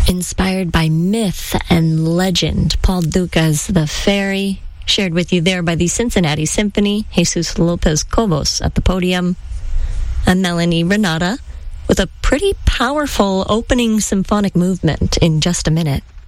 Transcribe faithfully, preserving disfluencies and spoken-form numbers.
inspired by myth and legend. Paul Dukas, The Fairy, shared with you there by the Cincinnati Symphony. Jesus Lopez Cobos at the podium. And Melanie Renata with a pretty powerful opening symphonic movement in just a minute.